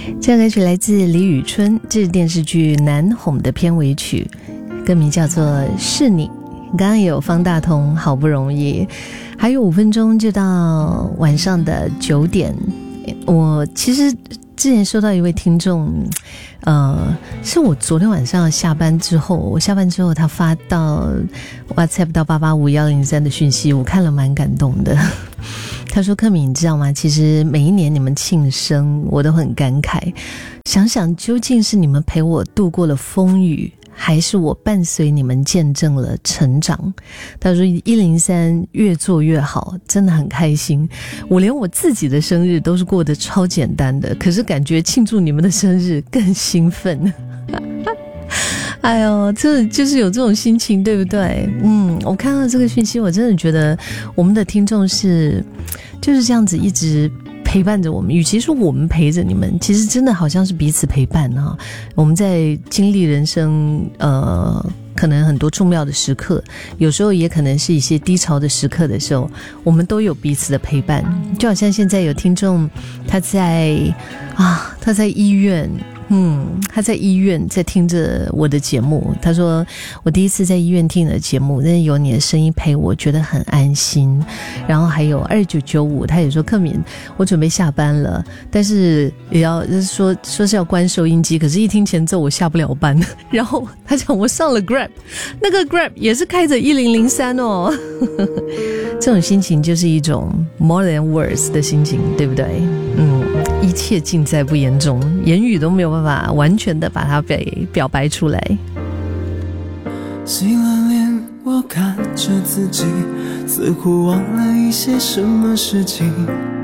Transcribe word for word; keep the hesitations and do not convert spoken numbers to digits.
这首歌曲来自李宇春，这是电视剧《南红》的片尾曲，歌名叫做《是你》。刚刚也有方大同，好不容易，还有五分钟就到晚上的九点。我其实之前收到一位听众，呃，是我昨天晚上下班之后，我下班之后他发到 WhatsApp 到八八五一零三的讯息，我看了蛮感动的。他说：“克敏，你知道吗？其实每一年你们庆生，我都很感慨。想想究竟是你们陪我度过了风雨，还是我伴随你们见证了成长？”他说一零三越做越好，真的很开心。我连我自己的生日都是过得超简单的，可是感觉庆祝你们的生日更兴奋。哎呦，这就是有这种心情，对不对？嗯，我看到这个讯息，我真的觉得我们的听众是就是这样子一直陪伴着我们，与其说我们陪着你们，其实真的好像是彼此陪伴啊。我们在经历人生呃可能很多重要的时刻，有时候也可能是一些低潮的时刻的时候，我们都有彼此的陪伴。就好像现在有听众他在啊他在医院，嗯，他在医院在听着我的节目，他说我第一次在医院听你的节目，但是有你的声音陪我，觉得很安心。然后还有二九九五，他也说克敏，我准备下班了，但是也要说说是要关收音机，可是一听前奏我下不了班。然后他讲我上了 Grab， 那个 Grab 也是开着一零零三哦。这种心情就是一种 more than words 的心情，对不对？嗯，一切尽在不言中，言语都没有办法完全的把它给表白出来。 洗了脸，我看着自己，似乎忘了一些什么事情，